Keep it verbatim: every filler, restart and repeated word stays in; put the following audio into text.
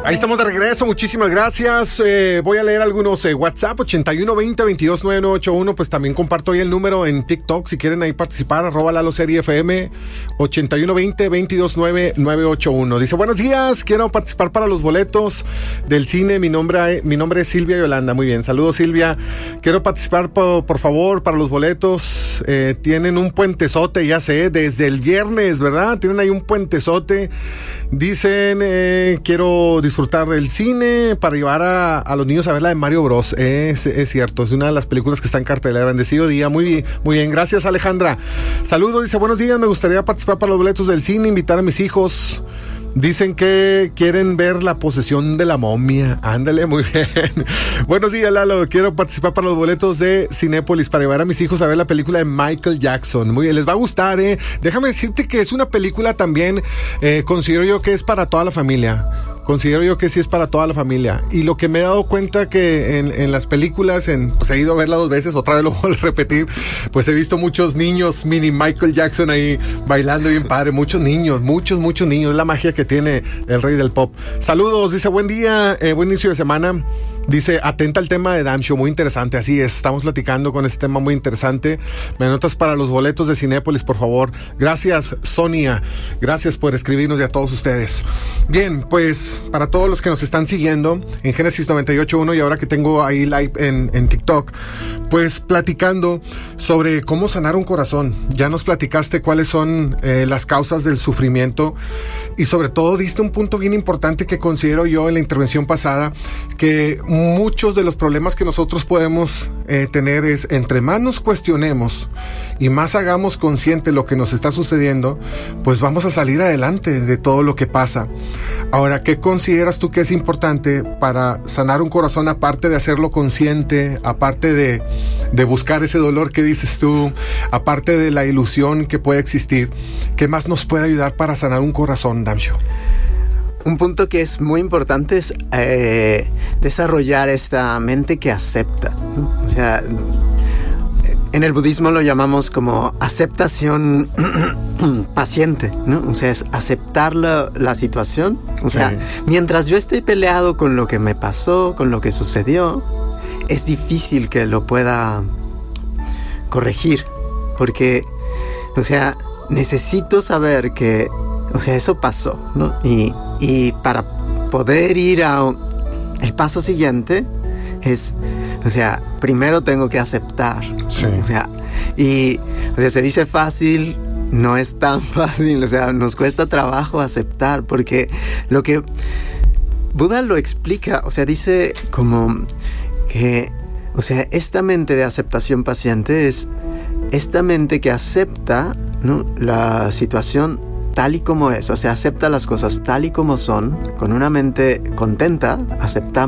Ahí estamos de regreso, muchísimas gracias. Eh, voy a leer algunos eh, WhatsApp, ochenta y uno veinte veintidós noventa y nueve ochenta y uno. Pues también comparto ahí el número en TikTok, si quieren ahí participar, arroba Lalo Serie F M, ochenta y uno veinte veintidós noventa y nueve ochenta y uno. Dice, buenos días, quiero participar para los boletos del cine. Mi nombre, mi nombre es Silvia Yolanda. Muy bien, saludos Silvia. Quiero participar, por, por favor, para los boletos. Eh, tienen un puentezote, ya sé, desde el viernes, ¿verdad? Tienen ahí un puentezote. Dicen, eh, quiero disfrutar del cine para llevar a, a los niños a ver la de Mario Bros. Es, es cierto, es una de las películas que está en cartelera. Bendecido día, muy bien, muy bien, gracias Alejandra. Saludos, dice, buenos días, me gustaría participar para los boletos del cine, invitar a mis hijos. Dicen que quieren ver La posesión de la momia. Ándale, muy bien. Buenos días, Lalo. Quiero participar para los boletos de Cinépolis para llevar a mis hijos a ver la película de Michael Jackson. Muy bien, les va a gustar, ¿eh? Déjame decirte que es una película también, eh, considero yo que es para toda la familia. Considero yo que sí es para toda la familia. Y lo que me he dado cuenta que en, en las películas, en, pues he ido a verla dos veces, otra vez lo voy a repetir, pues he visto muchos niños, mini Michael Jackson ahí bailando bien padre. Muchos niños, muchos, muchos niños. Es la magia que tiene el rey del pop. Saludos, dice, buen día, eh, buen inicio de semana. Dice, atenta al tema de Damn Show, muy interesante. Así es, estamos platicando con este tema muy interesante. Me anotas para los boletos de Cinépolis, por favor. Gracias, Sonia. Gracias por escribirnos y a todos ustedes. Bien, pues, para todos los que nos están siguiendo en Génesis noventa y ocho punto uno y ahora que tengo ahí live en, en TikTok, pues platicando sobre cómo sanar un corazón. Ya nos platicaste cuáles son eh, las causas del sufrimiento y sobre todo diste un punto bien importante que considero yo en la intervención pasada, que muchos de los problemas que nosotros podemos eh, tener es, entre más nos cuestionemos y más hagamos consciente lo que nos está sucediendo, pues vamos a salir adelante de todo lo que pasa. Ahora, ¿qué consideras tú que es importante para sanar un corazón, aparte de hacerlo consciente, aparte de, de buscar ese dolor que dices tú, aparte de la ilusión que puede existir? ¿Qué más nos puede ayudar para sanar un corazón, Damsho? Un punto que es muy importante es eh, desarrollar esta mente que acepta, ¿no? O sea, en el budismo lo llamamos como aceptación paciente, ¿no? O sea, es aceptar la, la situación. O sea, sí. Mientras yo esté peleado con lo que me pasó, con lo que sucedió, es difícil que lo pueda corregir. Porque, o sea, necesito saber que, o sea, eso pasó, ¿no? Y, y para poder ir al paso siguiente es, o sea, primero tengo que aceptar. Sí. O sea, y, o sea, se dice fácil, no es tan fácil, o sea, nos cuesta trabajo aceptar, porque lo que Buda lo explica, o sea, dice como que, o sea, esta mente de aceptación paciente es esta mente que acepta, ¿no?, la situación tal y como es, o sea, acepta las cosas tal y como son, con una mente contenta, aceptamos